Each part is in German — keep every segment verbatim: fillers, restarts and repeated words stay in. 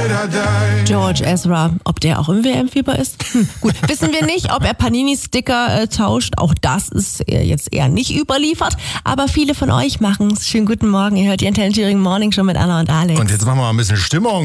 George Ezra, ob der auch im W M-Fieber ist? Hm, gut, wissen wir nicht, ob er Panini-Sticker äh, tauscht. Auch das ist äh, jetzt eher nicht überliefert. Aber viele von euch machen es. Schönen guten Morgen. Ihr hört die Intelligent Morning schon mit Anna und Alex. Und jetzt machen wir mal ein bisschen Stimmung.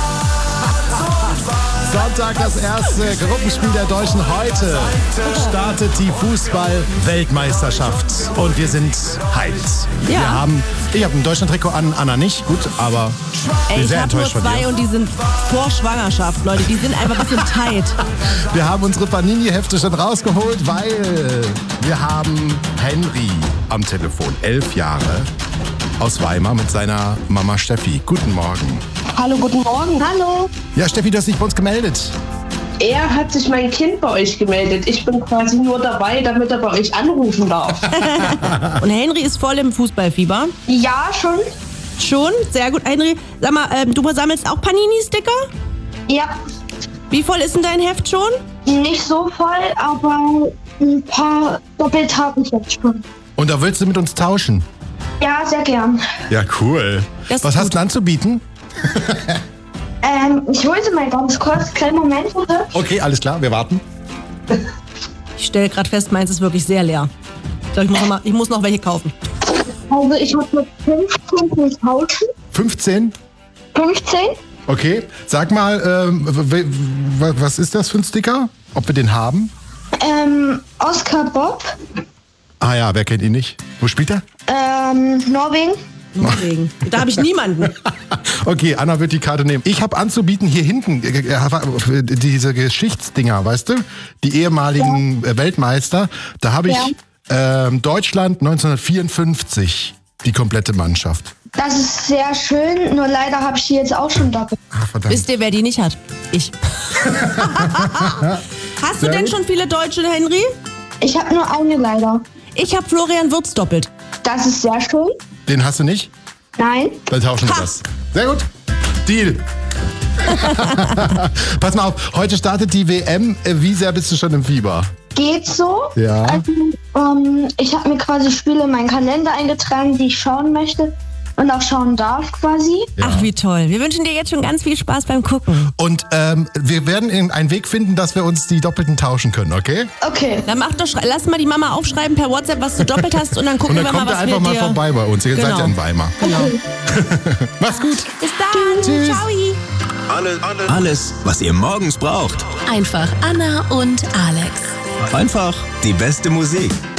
Sonntag, das erste Gruppenspiel der Deutschen. Heute startet die Fußball-Weltmeisterschaft. Und wir sind heiß. Ja. Wir haben, ich habe ein Deutschland-Trikot an, Anna nicht. Gut, aber Ey, bin ich sehr habe nur enttäuscht von zwei dir. und die sind vor Schwangerschaft, Leute. Die sind einfach ein bisschen tight. Wir haben unsere Panini-Hefte schon rausgeholt, weil wir haben Henry am Telefon. Elf Jahre aus Weimar mit seiner Mama Steffi. Guten Morgen. Hallo, guten Morgen. Hallo. Ja, Steffi, du hast dich bei uns gemeldet. Er hat sich mein Kind bei euch gemeldet. Ich bin quasi nur dabei, damit er bei euch anrufen darf. Und Henry ist voll im Fußballfieber. Ja, schon? Schon? Sehr gut. Henry, sag mal, ähm, du sammelst auch Panini-Sticker? Ja, Wie voll ist denn dein Heft schon? nicht so voll, aber ein paar doppelt habe ich jetzt schon. Und da willst du mit uns tauschen? Ja, sehr gern. Ja, cool. Das ist Was hast gut. du anzubieten? Ähm, ich hole sie mal ganz kurz. Kleinen Moment, bitte. Okay, alles klar, wir warten. Ich stelle gerade fest, meins ist wirklich sehr leer. Ich glaube, ich muss noch, mal, ich muss noch welche kaufen. Also ich habe mit fünfzehn nicht tauschen. fünfzehn? fünfzehn? Okay. Sag mal, ähm, w- w- was ist das für ein Sticker? Ob wir den haben? Ähm, Oscar Bob. Ah ja, wer kennt ihn nicht? Wo spielt er? Ähm, Norwegen. Deswegen. Da habe ich niemanden. Okay, Anna wird die Karte nehmen. Ich habe anzubieten hier hinten äh, äh, diese Geschichtsdinger, weißt du? Die ehemaligen äh, Weltmeister. Da habe ich ähm, Deutschland neunzehnhundertvierundfünfzig, die komplette Mannschaft. Das ist sehr schön, nur leider habe ich die jetzt auch schon doppelt. Ah, verdammt. Wisst ihr, wer die nicht hat? Ich. Hast du Sehr denn gut. schon viele Deutsche, Henry? Ich habe nur eine leider. Ich habe Florian Wirtz doppelt. Das ist sehr schön. Den hast du nicht? Nein. Dann tauschen wir Ha. das. Sehr gut. Deal. Pass mal auf, heute startet die W M. Wie sehr bist du schon im Fieber? Geht so. Ja. Also, ähm, ich habe mir quasi Spiele in meinen Kalender eingetragen, die ich schauen möchte und auch schauen darf quasi. Ach, wie toll. Wir wünschen dir jetzt schon ganz viel Spaß beim Gucken. Und ähm, wir werden in- einen Weg finden, dass wir uns die Doppelten tauschen können, okay? Okay. Dann mach doch, schrei- lass mal die Mama aufschreiben per WhatsApp, was du doppelt hast und dann Und gucken dann wir kommt mal, er was einfach wir mal dir... vorbei bei uns. Ihr seid Genau. ja in Weimar. Genau. Mach's gut. Bis dann. Tschüss. Ciao. Alles, alles, alles, was ihr morgens braucht. Einfach Anna und Alex. Einfach die beste Musik.